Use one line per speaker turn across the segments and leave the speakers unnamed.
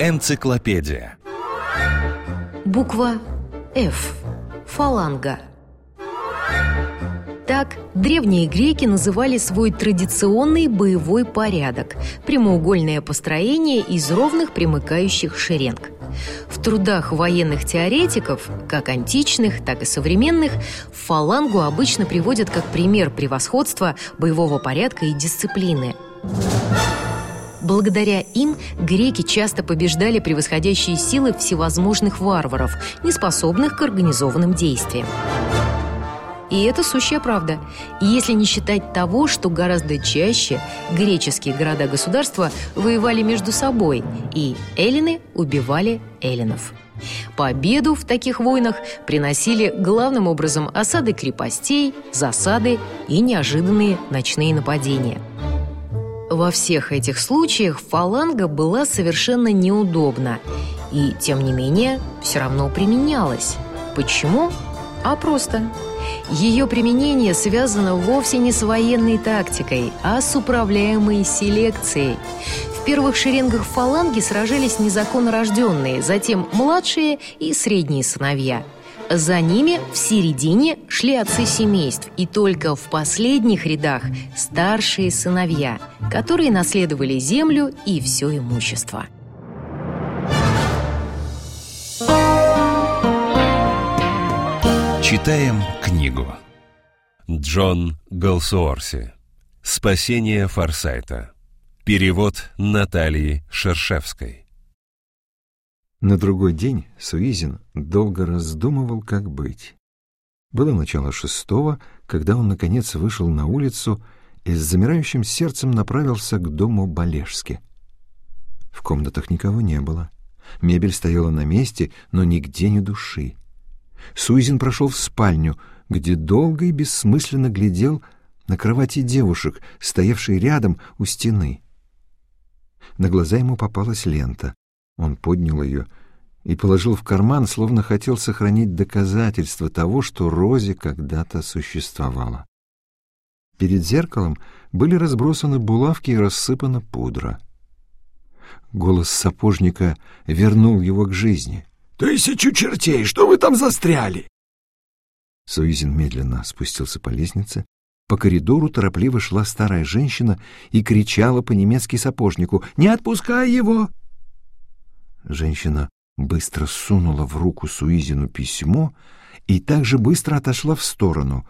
Энциклопедия.
Буква F. Фаланга. Так древние греки называли свой традиционный боевой порядок – прямоугольное построение из ровных примыкающих шеренг. В трудах военных теоретиков, как античных, так и современных, фалангу обычно приводят как пример превосходства боевого порядка и дисциплины. Благодаря им греки часто побеждали превосходящие силы всевозможных варваров, неспособных к организованным действиям. И это сущая правда, если не считать того, что гораздо чаще греческие города-государства воевали между собой, и эллины убивали эллинов. Победу в таких войнах приносили главным образом осады крепостей, засады и неожиданные ночные нападения. Во всех этих случаях фаланга была совершенно неудобна и, тем не менее, все равно применялась. Почему? А просто. Ее применение связано вовсе не с военной тактикой, а с управляемой селекцией. В первых шеренгах фаланги сражались незаконно рожденные, затем младшие и средние сыновья. За ними в середине шли отцы семейств, и только в последних рядах старшие сыновья, которые наследовали землю и все имущество.
Читаем книгу. Джон Голсуорси. «Спасение Форсайта». Перевод Натальи Шершевской.
На другой день Суизин долго раздумывал, как быть. Было начало 6-го, когда он, наконец, вышел на улицу и с замирающим сердцем направился к дому Балешски. В комнатах никого не было. Мебель стояла на месте, но нигде ни души. Суизин прошел в спальню, где долго и бессмысленно глядел на кровати девушек, стоявшие рядом у стены. На глаза ему попалась лента. Он поднял ее и положил в карман, словно хотел сохранить доказательство того, что Рози когда-то существовала. Перед зеркалом были разбросаны булавки и рассыпана пудра. Голос сапожника вернул его к жизни. «Тысячу чертей! Что вы там застряли?» Суизин медленно спустился по лестнице. По коридору торопливо шла старая женщина и кричала по-немецки сапожнику: «Не отпускай его!» Женщина быстро сунула в руку Суизину письмо и также быстро отошла в сторону.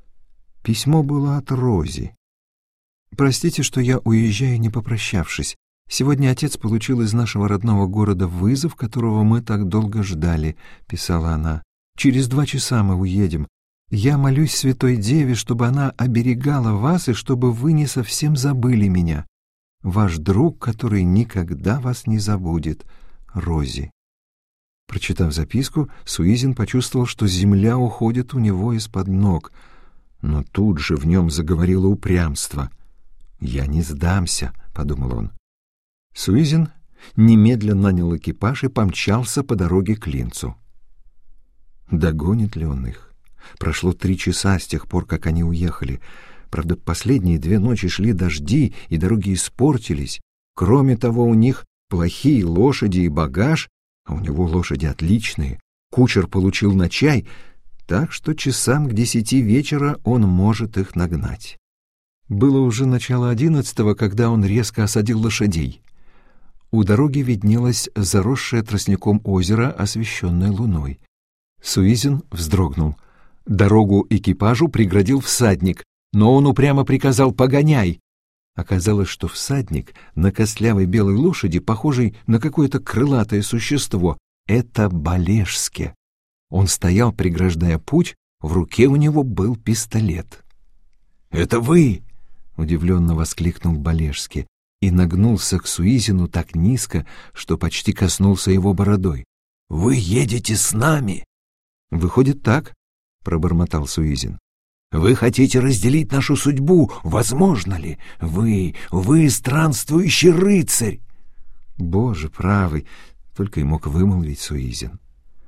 Письмо было от Рози. «Простите, что я уезжаю, не попрощавшись. Сегодня отец получил из нашего родного города вызов, которого мы так долго ждали», — писала она. «Через 2 часа мы уедем. Я молюсь Святой Деве, чтобы она оберегала вас и чтобы вы не совсем забыли меня. Ваш друг, который никогда вас не забудет, Рози». Прочитав записку, Суизин почувствовал, что земля уходит у него из-под ног. Но тут же в нем заговорило упрямство. «Я не сдамся», — подумал он. Суизин немедленно нанял экипаж и помчался по дороге к Линцу. Догонит ли он их? Прошло 3 часа с тех пор, как они уехали. Правда, последние 2 ночи шли дожди, и дороги испортились. Кроме того, у них плохие лошади и багаж, а у него лошади отличные. Кучер получил на чай, так что часам к 10 вечера он может их нагнать. Было уже начало 11-го, когда он резко осадил лошадей. У дороги виднелось заросшее тростником озеро, освещенное луной. Суизин вздрогнул. Дорогу экипажу преградил всадник, но он упрямо приказал: «Погоняй!» Оказалось, что всадник на костлявой белой лошади, похожей на какое-то крылатое существо, это Балешски. Он стоял, преграждая путь, в руке у него был пистолет. «Это вы!» — удивленно воскликнул Балешски и нагнулся к Суизину так низко, что почти коснулся его бородой. «Вы едете с нами?» «Выходит так», — пробормотал Суизин. «Вы хотите разделить нашу судьбу? Возможно ли? Вы странствующий рыцарь!» «Боже правый!» — только и мог вымолвить Суизин.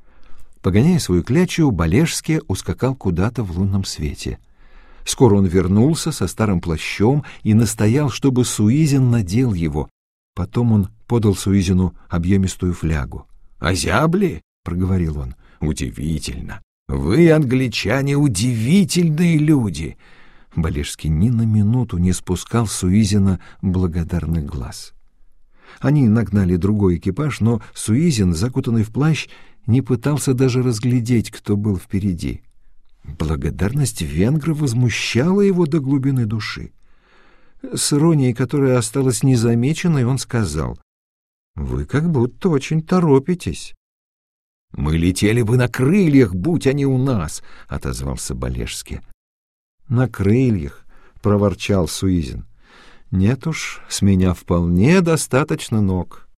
Погоняя свою клячу, Балешски ускакал куда-то в лунном свете. Скоро он вернулся со старым плащом и настоял, чтобы Суизин надел его. Потом он подал Суизину объемистую флягу. «Озябли?» — проговорил он. «Удивительно! Вы, англичане, удивительные люди!» Балежский ни на минуту не спускал с Суизина благодарных глаз. Они нагнали другой экипаж, но Суизин, закутанный в плащ, не пытался даже разглядеть, кто был впереди. Благодарность венгра возмущала его до глубины души. С иронией, которая осталась незамеченной, он сказал: «Вы как будто очень торопитесь». «Мы летели бы на крыльях, будь они у нас», — отозвался Балежский. «На крыльях», — проворчал Суизин. «Нет уж, с меня вполне достаточно ног».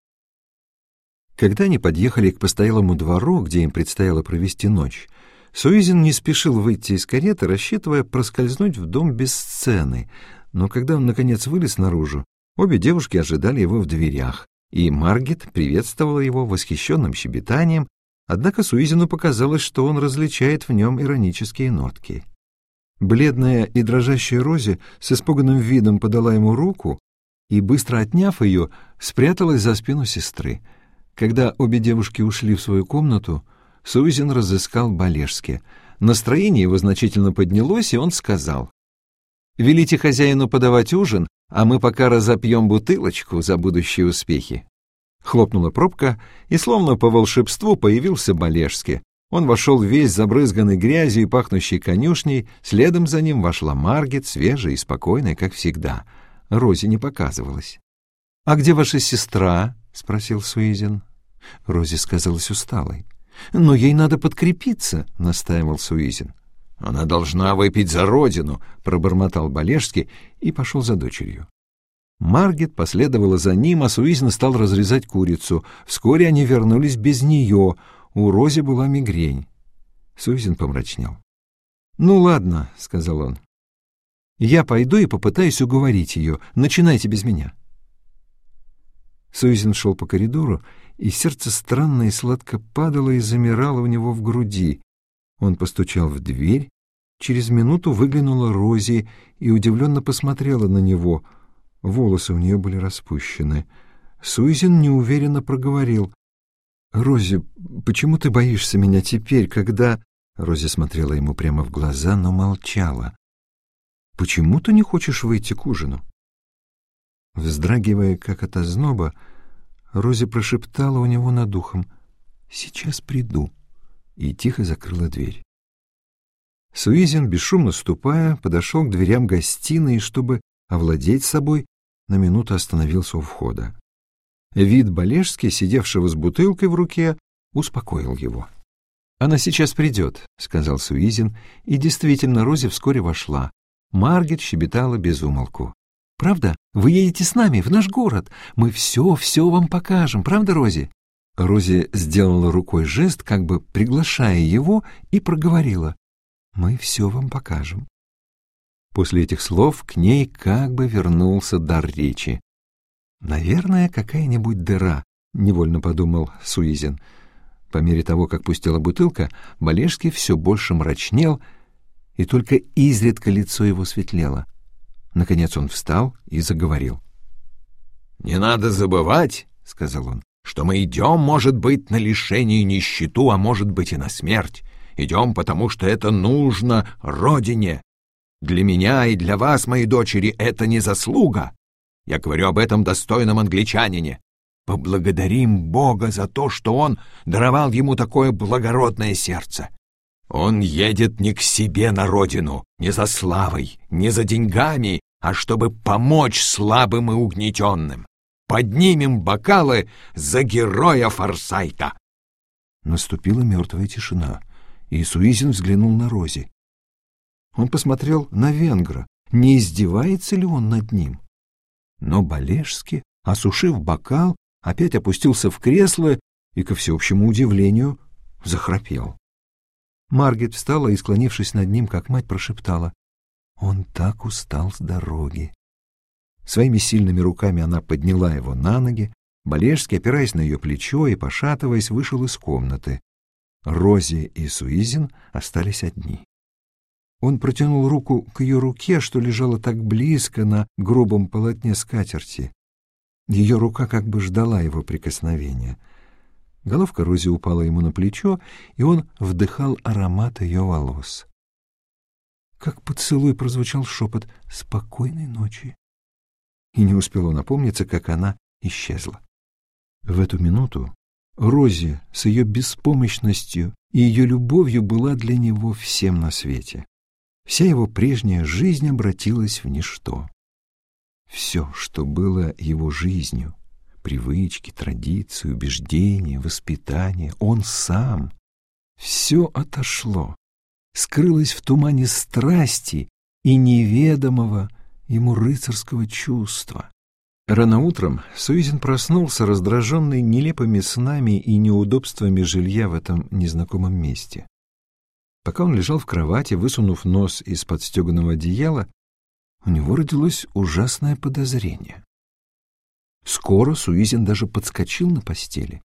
Когда они подъехали к постоялому двору, где им предстояло провести ночь, Суизин не спешил выйти из кареты, рассчитывая проскользнуть в дом без сцены. Но когда он, наконец, вылез наружу, обе девушки ожидали его в дверях, и Маргит приветствовала его восхищенным щебетанием, однако Суизину показалось, что он различает в нем иронические нотки. Бледная и дрожащая Рози с испуганным видом подала ему руку и, быстро отняв ее, спряталась за спину сестры. Когда обе девушки ушли в свою комнату, Суизин разыскал Балежски. Настроение его значительно поднялось, и он сказал: «Велите хозяину подавать ужин, а мы пока разопьем бутылочку за будущие успехи». Хлопнула пробка, и словно по волшебству появился Балежский. Он вошел весь забрызганный грязью и пахнущей конюшней, следом за ним вошла Маргит, свежая и спокойная, как всегда. Рози не показывалась. «А где ваша сестра?» — спросил Суизин. Рози сказалась усталой. «Но ей надо подкрепиться», — настаивал Суизин. «Она должна выпить за родину», — пробормотал Балежский и пошел за дочерью. Маргит последовала за ним, а Суизин стал разрезать курицу. Вскоре они вернулись без нее. У Рози была мигрень. Суизин помрачнел. «Ну ладно», — сказал он. «Я пойду и попытаюсь уговорить ее. Начинайте без меня». Суизин шел по коридору, и сердце странно и сладко падало и замирало у него в груди. Он постучал в дверь. Через минуту выглянула Рози и удивленно посмотрела на него. Волосы у нее были распущены. Суизин неуверенно проговорил: «Рози, почему ты боишься меня теперь, когда...» Рози смотрела ему прямо в глаза, но молчала. «Почему ты не хочешь выйти к ужину?» Вздрагивая, как от озноба, Рози прошептала у него над ухом: «Сейчас приду», и тихо закрыла дверь. Суизин, бесшумно ступая, подошел к дверям гостиной и, чтобы овладеть собой, на минуту остановился у входа. Вид Балежски, сидевшего с бутылкой в руке, успокоил его. «Она сейчас придет», — сказал Суизин, и действительно Рози вскоре вошла. Маргит щебетала без умолку. «Правда? Вы едете с нами в наш город. Мы все вам покажем. Правда, Рози?» Рози сделала рукой жест, как бы приглашая его, и проговорила: «Мы все вам покажем». После этих слов к ней как бы вернулся дар речи. «Наверное, какая-нибудь дыра», — невольно подумал Суизин. По мере того, как пустела бутылка, Балежский все больше мрачнел, и только изредка лицо его светлело. Наконец он встал и заговорил. «Не надо забывать, — сказал он, — что мы идем, может быть, на лишение и нищету, а может быть и на смерть. Идем, потому что это нужно родине. Для меня и для вас, мои дочери, это не заслуга. Я говорю об этом достойном англичанине. Поблагодарим Бога за то, что Он даровал ему такое благородное сердце. Он едет не к себе на родину, не за славой, не за деньгами, а чтобы помочь слабым и угнетенным. Поднимем бокалы за героя Форсайта». Наступила мертвая тишина, и Суизин взглянул на Рози. Он посмотрел на венгра, не издевается ли он над ним. Но Балежский, осушив бокал, опять опустился в кресло и, ко всеобщему удивлению, захрапел. Маргит встала и, склонившись над ним, как мать, прошептала: «Он так устал с дороги». Своими сильными руками она подняла его на ноги. Балежский, опираясь на ее плечо и пошатываясь, вышел из комнаты. Рози и Суизин остались одни. Он протянул руку к ее руке, что лежала так близко на грубом полотне скатерти. Ее рука как бы ждала его прикосновения. Головка Рози упала ему на плечо, и он вдыхал аромат ее волос. Как поцелуй прозвучал шепот «Спокойной ночи». И не успел он опомниться, как она исчезла. В эту минуту Рози с ее беспомощностью и ее любовью была для него всем на свете. Вся его прежняя жизнь обратилась в ничто. Все, что было его жизнью, привычки, традиции, убеждения, воспитание, он сам, все отошло, скрылось в тумане страсти и неведомого ему рыцарского чувства. Рано утром Суизен проснулся, раздраженный нелепыми снами и неудобствами жилья в этом незнакомом месте. Пока он лежал в кровати, высунув нос из-под стеганого одеяла, у него родилось ужасное подозрение. Скоро Суизен даже подскочил на постели.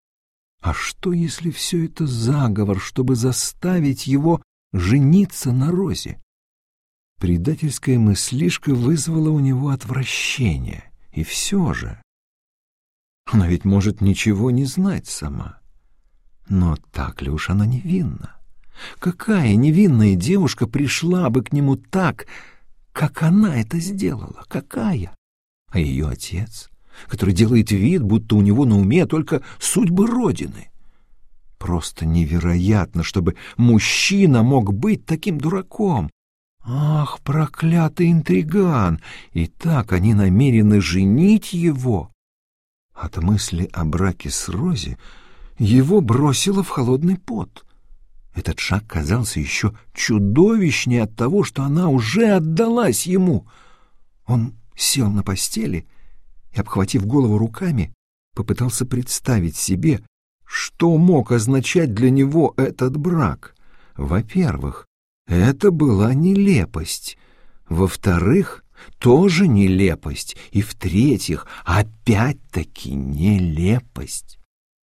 А что, если все это заговор, чтобы заставить его жениться на Розе? Предательская мыслишка вызвала у него отвращение. И все же она ведь может ничего не знать сама. Но так ли уж она невинна? Какая невинная девушка пришла бы к нему так, как она это сделала? Какая? А ее отец, который делает вид, будто у него на уме только судьбы Родины. Просто невероятно, чтобы мужчина мог быть таким дураком. Ах, проклятый интриган! И так они намерены женить его. От мысли о браке с Рози его бросило в холодный пот. Этот шаг казался еще чудовищнее от того, что она уже отдалась ему. Он сел на постели и, обхватив голову руками, попытался представить себе, что мог означать для него этот брак. Во-первых, это была нелепость. Во-вторых, тоже нелепость. И в-третьих, опять-таки нелепость.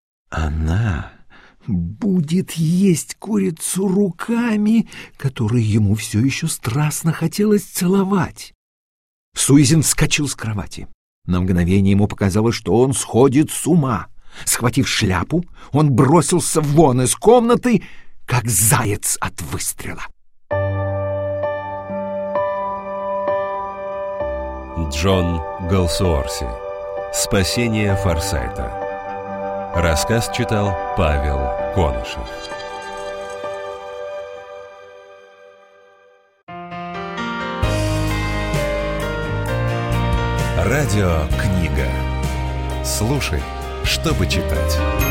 Она будет есть курицу руками, которые ему все еще страстно хотелось целовать. Суизен вскочил с кровати. На мгновение ему показалось, что он сходит с ума. Схватив шляпу, он бросился вон из комнаты, как заяц от выстрела.
Джон Галсуорси. «Спасение Форсайта». Рассказ читал Павел Конышев. Радиокнига. Слушай, чтобы читать.